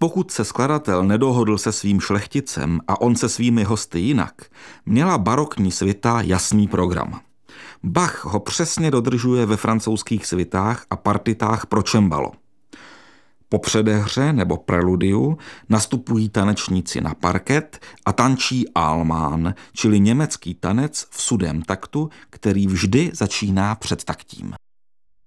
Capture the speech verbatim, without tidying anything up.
Pokud se skladatel nedohodl se svým šlechticem a on se svými hosty jinak, měla barokní svita jasný program. Bach ho přesně dodržuje ve francouzských svitách a partitách pro cembalo. Po předehře nebo preludiu nastupují tanečníci na parket a tančí Allman, čili německý tanec v sudém taktu, který vždy začíná před taktím.